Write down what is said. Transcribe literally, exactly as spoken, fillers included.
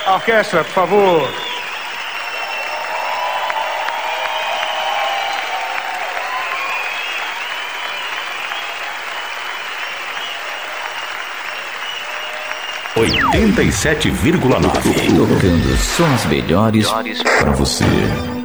Orquestra, por favor. oitenta e sete vírgula nove. Tocando só as melhores para você.